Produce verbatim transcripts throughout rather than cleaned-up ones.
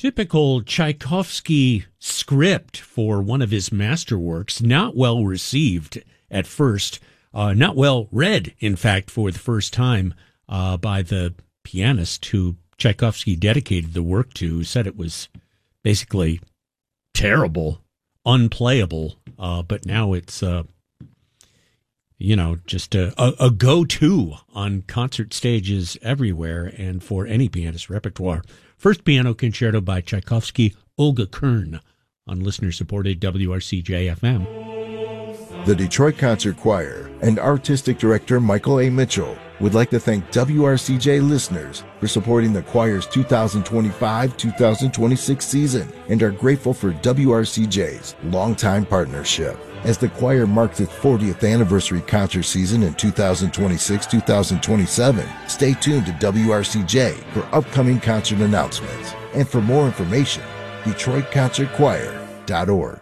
Typical Tchaikovsky script for one of his masterworks, not well received at first, uh, not well read, in fact, for the first time uh, by the pianist who Tchaikovsky dedicated the work to, who said it was basically terrible, unplayable, uh, but now it's, uh, you know, just a, a, a go-to on concert stages everywhere and for any pianist repertoire. First piano concerto by Tchaikovsky, Olga Kern, on listener-supported W R C J F M. The Detroit Concert Choir and Artistic Director Michael A. Mitchell would like to thank W R C J listeners for supporting the choir's two thousand twenty-five two thousand twenty-six season and are grateful for W R C J's longtime partnership. As the choir marks its fortieth anniversary concert season in two thousand twenty-six two thousand twenty-seven, stay tuned to W R C J for upcoming concert announcements. And for more information, Detroit Concert Choir dot org.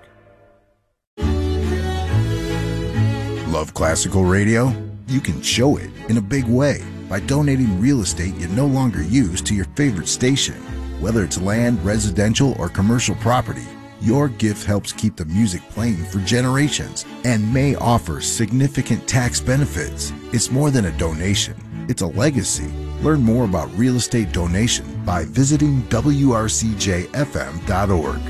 Love classical radio? You can show it in a big way by donating real estate you no longer use to your favorite station. Whether it's land, residential, or commercial property, your gift helps keep the music playing for generations and may offer significant tax benefits. It's more than a donation. It's a legacy. Learn more about real estate donation by visiting W R C J F M dot org.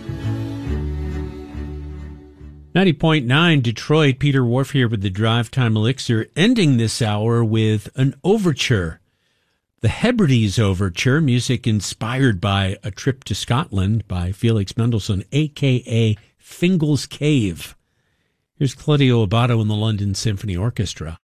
ninety point nine Detroit, Peter Wharf here with the Drive Time Elixir, ending this hour with an overture. The Hebrides Overture, music inspired by A Trip to Scotland by Felix Mendelssohn, a k a. Fingal's Cave. Here's Claudio Abbado and the London Symphony Orchestra.